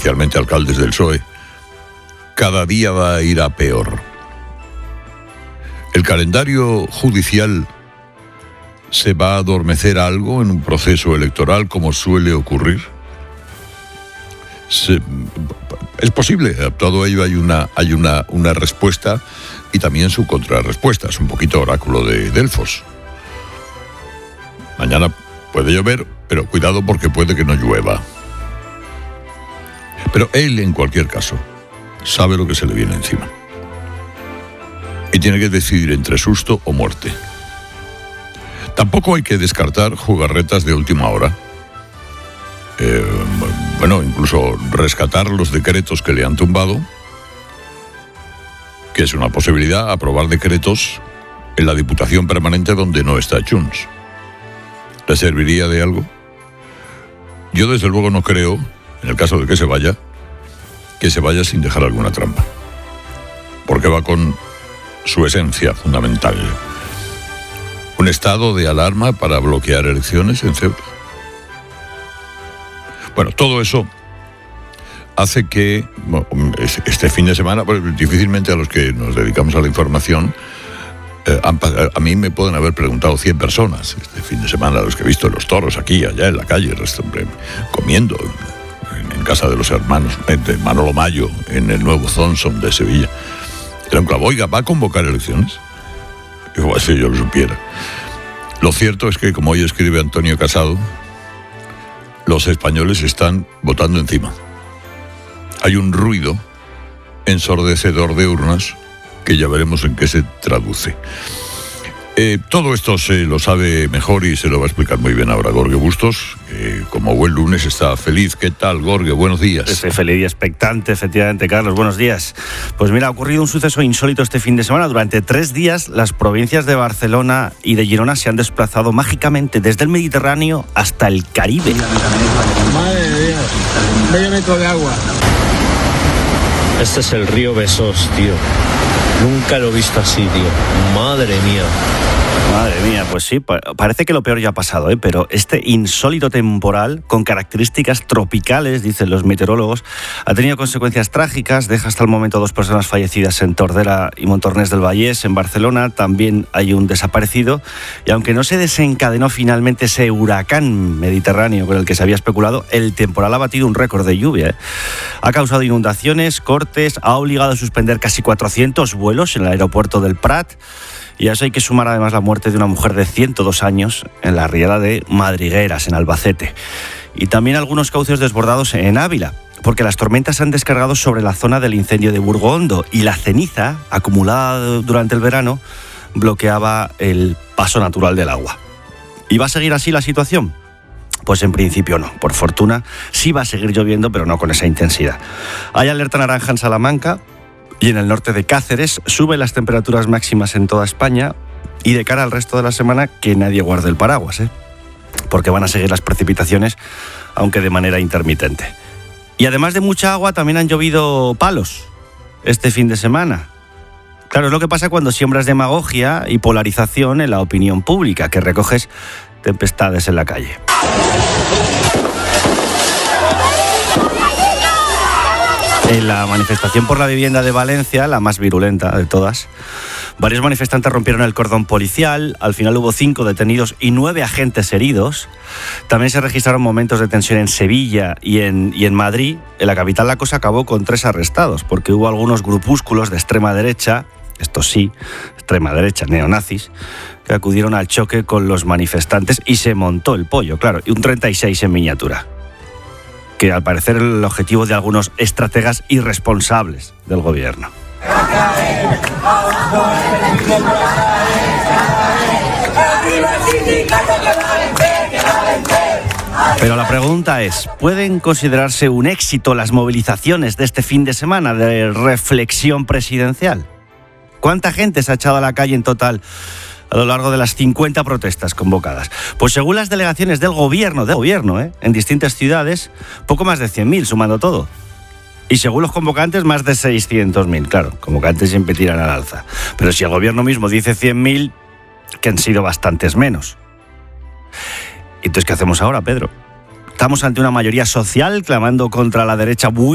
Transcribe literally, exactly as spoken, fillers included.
especialmente alcaldes del P S O E, cada día va a ir a peor. ¿El calendario judicial se va a adormecer algo en un proceso electoral como suele ocurrir? Se, es posible, a todo ello hay una, hay una, una respuesta y también su contrarrespuesta. Es un poquito oráculo de Delfos. Mañana puede llover, pero cuidado porque puede que no llueva. Pero él, en cualquier caso, sabe lo que se le viene encima. Y tiene que decidir entre susto o muerte. Tampoco hay que descartar jugarretas de última hora. Eh, bueno, incluso rescatar los decretos que le han tumbado, que es una posibilidad, aprobar decretos en la Diputación Permanente donde no está Junts. ¿Le serviría de algo? Yo desde luego no creo, en el caso de que se vaya, que se vaya sin dejar alguna trampa, porque va con su esencia fundamental. ¿Un estado de alarma para bloquear elecciones en Ceuta? Bueno, todo eso hace que bueno, este fin de semana, pues, difícilmente a los que nos dedicamos a la información, eh, han, a mí me pueden haber preguntado cien personas este fin de semana, los que he visto los toros aquí, allá en la calle, comiendo en, en casa de los hermanos, de Manolo Mayo, en el nuevo Thompson de Sevilla. Era un clavo, oiga, ¿va a convocar elecciones? Digo, si yo lo supiera. Lo cierto es que, como hoy escribe Antonio Casado, los españoles están votando encima. Hay un ruido ensordecedor de urnas que ya veremos en qué se traduce. Eh, todo esto se lo sabe mejor y se lo va a explicar muy bien ahora Gorge Bustos, que como buen lunes está feliz. ¿Qué tal, Gorge? Buenos días. Estoy feliz y expectante, efectivamente, Carlos. Buenos días. Pues mira, ha ocurrido un suceso insólito este fin de semana. Durante tres días, las provincias de Barcelona y de Girona se han desplazado mágicamente desde el Mediterráneo hasta el Caribe. Madre de Dios, medio metro de agua. Este es el río Besós, tío. Nunca lo he visto así, tío. Madre mía. Madre mía, pues sí, parece que lo peor ya ha pasado, ¿eh? Pero este insólito temporal, con características tropicales, dicen los meteorólogos, ha tenido consecuencias trágicas. Deja hasta el momento dos personas fallecidas en Tordera y Montornès del Vallès, en Barcelona. También hay un desaparecido. Y aunque no se desencadenó finalmente ese huracán mediterráneo con el que se había especulado, el temporal ha batido un récord de lluvia, ¿eh? Ha causado inundaciones, cortes, ha obligado a suspender casi cuatrocientos vuelos en el aeropuerto del Prat. Y a eso hay que sumar además la muerte de una mujer de ciento dos años en la riada de Madrigueras, en Albacete. Y también algunos cauces desbordados en Ávila, porque las tormentas se han descargado sobre la zona del incendio de Burgo Hondo y la ceniza, acumulada durante el verano, bloqueaba el paso natural del agua. ¿Y va a seguir así la situación? Pues en principio no. Por fortuna sí va a seguir lloviendo, pero no con esa intensidad. Hay alerta naranja en Salamanca. Y en el norte de Cáceres suben las temperaturas máximas en toda España y de cara al resto de la semana que nadie guarde el paraguas, ¿eh? Porque van a seguir las precipitaciones, aunque de manera intermitente. Y además de mucha agua, también han llovido palos este fin de semana. Claro, es lo que pasa cuando siembras demagogia y polarización en la opinión pública, que recoges tempestades en la calle. En la manifestación por la vivienda de Valencia, la más virulenta de todas, varios manifestantes rompieron el cordón policial. Al final hubo cinco detenidos y nueve agentes heridos. También se registraron momentos de tensión en Sevilla y en, y en Madrid. En la capital la cosa acabó con tres arrestados, porque hubo algunos grupúsculos de extrema derecha, estos sí, extrema derecha, neonazis, que acudieron al choque con los manifestantes y se montó el pollo, claro, y un treinta y seis en miniatura, que al parecer es el objetivo de algunos estrategas irresponsables del gobierno. Pero la pregunta es, ¿pueden considerarse un éxito las movilizaciones de este fin de semana de reflexión presidencial? ¿Cuánta gente se ha echado a la calle en total a lo largo de las cincuenta protestas convocadas? Pues según las delegaciones del gobierno, del gobierno, ¿eh? en distintas ciudades, poco más de cien mil, sumando todo. Y según los convocantes, más de seiscientos mil. Claro, convocantes siempre tiran al alza. Pero si el gobierno mismo dice cien mil, que han sido bastantes menos. Entonces, ¿qué hacemos ahora, Pedro? ¿Estamos ante una mayoría social clamando contra la derecha